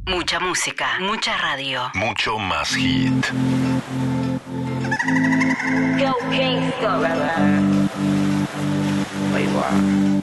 Mucha música, mucha radio. Mucho más hit. Go Kingston. Ahí va.